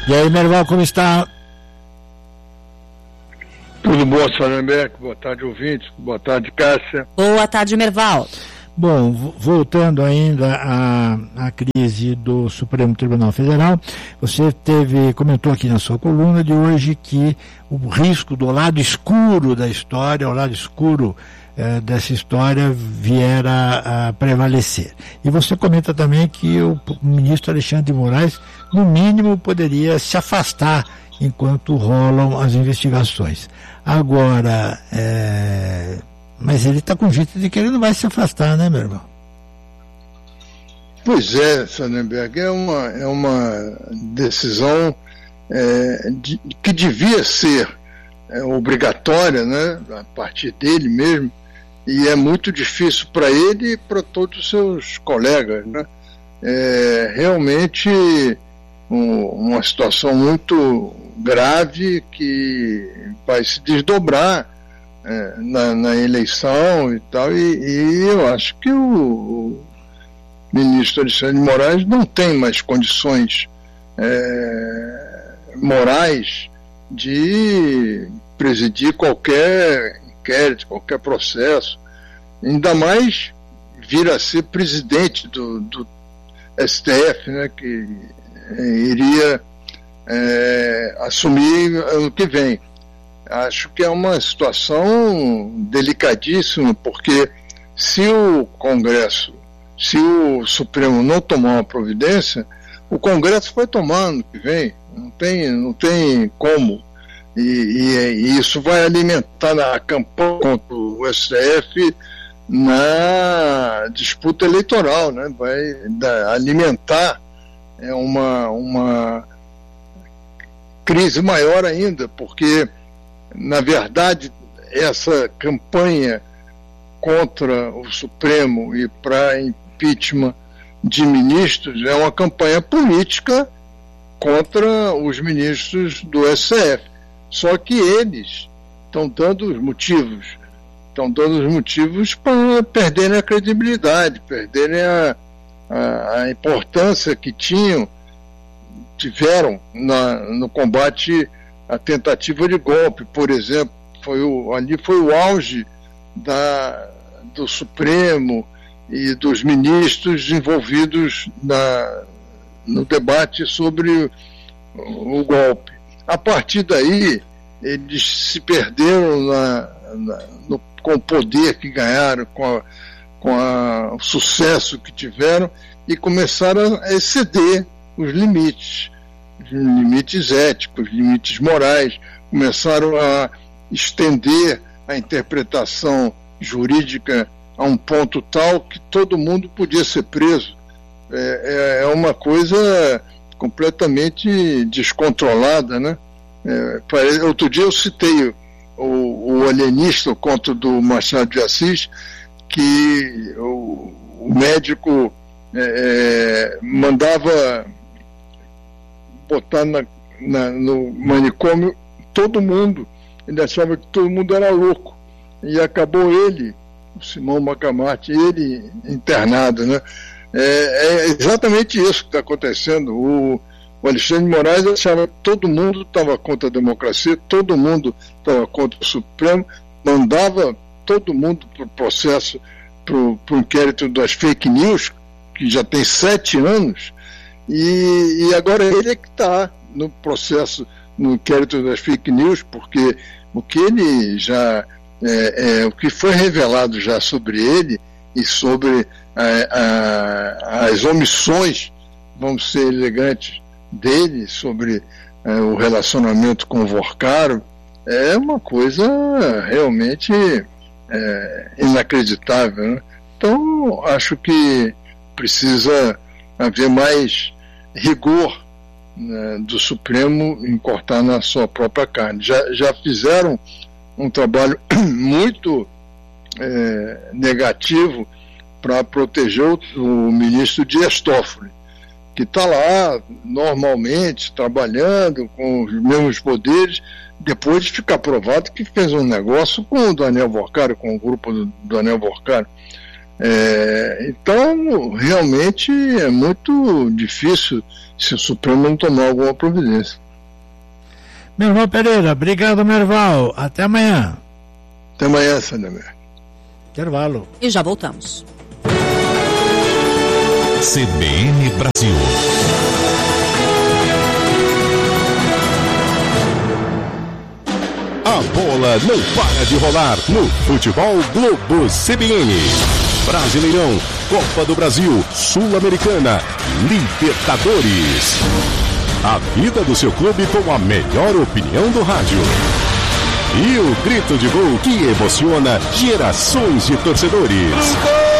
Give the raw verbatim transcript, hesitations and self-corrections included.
E aí, Merval, como está? Tudo bom, Salemberg? Boa tarde, ouvintes. Boa tarde, Cássia. Boa tarde, Merval. Bom, voltando ainda à, à crise do Supremo Tribunal Federal, você teve, comentou aqui na sua coluna de hoje que o risco do lado escuro da história, o lado escuro eh, dessa história vier a, a prevalecer. E você comenta também que o ministro Alexandre de Moraes, no mínimo, poderia se afastar enquanto rolam as investigações. Agora, é... mas ele está com jeito de que ele não vai se afastar, né, meu irmão? Pois é, Sonnenberg, é uma, é uma decisão é, de, que devia ser é, obrigatória, né, a partir dele mesmo, e é muito difícil para ele e para todos os seus colegas, né? É realmente um, uma situação muito grave que vai se desdobrar é, na, na eleição e tal, e, e eu acho que o, o ministro Alexandre de Moraes não tem mais condições é, morais de presidir qualquer inquérito, qualquer processo, ainda mais vir a ser presidente do, do S T F, né, que é, iria É, assumir ano que vem. Acho que é uma situação delicadíssima, porque se o Congresso, se o Supremo não tomar uma providência, o Congresso vai tomar ano que vem, não tem, não tem como, e, e, e isso vai alimentar a campanha contra o S T F na disputa eleitoral, né? Vai da, alimentar é, uma, uma crise maior ainda, porque na verdade essa campanha contra o Supremo e para impeachment de ministros é uma campanha política contra os ministros do S T F, só que eles estão dando os motivos estão dando os motivos para perderem a credibilidade, perderem a, a, a importância que tinham tiveram na, no combate à tentativa de golpe, por exemplo. Foi o, ali foi o auge da, do Supremo e dos ministros envolvidos na, no debate sobre o, o golpe. A partir daí, eles se perderam na, na, no, com o poder que ganharam, com, a, com a, o sucesso que tiveram, e começaram a exceder os limites, limites éticos, limites morais, começaram a estender a interpretação jurídica a um ponto tal que todo mundo podia ser preso. É, é uma coisa completamente descontrolada, né? É, outro dia eu citei o, o alienista, o conto do Machado de Assis, que o, o médico é, mandava botar na, na, no manicômio todo mundo. Ele achava que todo mundo era louco, e acabou ele, o Simão Macamarte, ele internado, né? É, é exatamente isso que está acontecendo. O, o Alexandre de Moraes achava que todo mundo estava contra a democracia, todo mundo estava contra o Supremo, mandava todo mundo para o processo, para o inquérito das fake news, que já tem sete anos, e, e agora ele é que está no processo, no inquérito das fake news, porque o que ele já é, é, o que foi revelado já sobre ele e sobre a, a, as omissões, vamos ser elegantes, dele sobre é, o relacionamento com o Vorcaro, é uma coisa realmente é, inacreditável, né? Então acho que precisa haver mais rigor, né, do Supremo em cortar na sua própria carne. Já, já fizeram um trabalho muito é, negativo para proteger o, o ministro Dias Toffoli, que está lá normalmente trabalhando com os mesmos poderes, depois de ficar provado que fez um negócio com o Daniel Vorcaro, com o grupo do Daniel Vorcaro. É, então, realmente é muito difícil se o Supremo não tomar alguma providência. Merval Pereira, obrigado, Merval. Até amanhã. Até amanhã, Sandra. Intervalo. E já voltamos. C B N Brasil. A bola não para de rolar no Futebol Globo C B N. Brasileirão, Copa do Brasil, Sul-Americana, Libertadores. A vida do seu clube com a melhor opinião do rádio. E o grito de gol que emociona gerações de torcedores.